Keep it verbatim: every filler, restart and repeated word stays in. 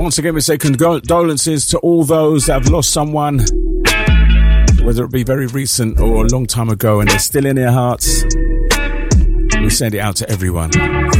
Once again, we say condolences to all those that have lost someone, whether it be very recent or a long time ago, and they're still in their hearts. We send it out to everyone.